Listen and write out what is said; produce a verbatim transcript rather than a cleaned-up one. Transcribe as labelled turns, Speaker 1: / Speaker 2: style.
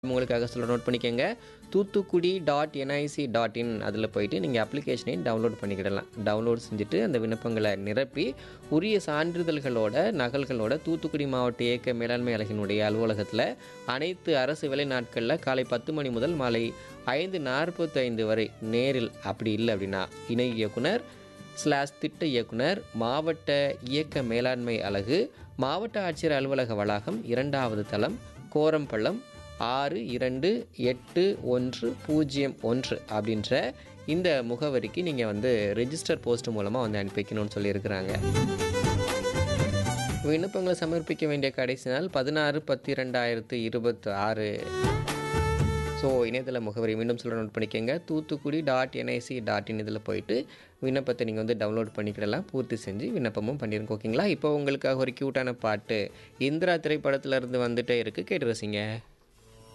Speaker 1: உங்களுக்காக சொல்ல நோட் பண்ணிக்கோங்க. Thoothukudi dot NIC dot in அதில் போயிட்டு நீங்கள் அப்ளிகேஷனையும் டவுன்லோட் பண்ணிக்கிடலாம். டவுன்லோட் செஞ்சுட்டு அந்த விண்ணப்பங்களை நிரப்பி உரிய சான்றிதழ்களோட நகல்களோட தூத்துக்குடி மாவட்ட இயக்க மேலாண்மை அலகினுடைய அலுவலகத்தில் அனைத்து அரசு வேலை நாட்களில் காலை பத்து மணி முதல் மாலை ஐந்து நாற்பத்தைந்து வரை நேரில், அப்படி இல்லை அப்படின்னா இணை இயக்குனர் ஸ்லாஷ் திட்ட இயக்குனர் மாவட்ட இயக்க மேலாண்மை அலகு மாவட்ட ஆட்சியர் அலுவலக வளாகம் இரண்டாவது தளம் கோரம்பள்ளம் ஆறு இரண்டு எட்டு ஒன்று பூஜ்ஜியம் ஒன்று அப்படின்ற இந்த முகவரிக்கு நீங்கள் வந்து ரெஜிஸ்டர் போஸ்ட் மூலமாக வந்து அனுப்பி வைக்கணும்னு சொல்லியிருக்கிறாங்க. விண்ணப்பங்களை சமர்ப்பிக்க வேண்டிய கடைசி நாள் பதினாறு பத்து ரெண்டாயிரத்து இருபத்தி ஆறு. ஸோ இணையதள முகவரி மீண்டும் சொல்ல நோட் பண்ணிக்கோங்க. Thoothukudi dot NIC dot in இதில் போயிட்டு விண்ணப்பத்தை நீங்கள் வந்து டவுன்லோட் பண்ணிக்கிடலாம். பூர்த்தி செஞ்சு விண்ணப்பமும் பண்ணிருங்க. ஓகேங்களா? இப்போ உங்களுக்காக ஒரு க்யூட்டான பாட்டு இந்திரா திரைப்படத்தில் இருந்து வந்துட்டே இருக்குது, கேட்டு ரசிங்க.